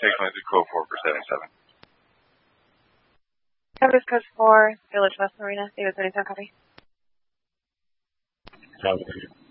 Take 23 code 4 for 77. Coverage code 4, Village West Marina. David 77 copy. Copy.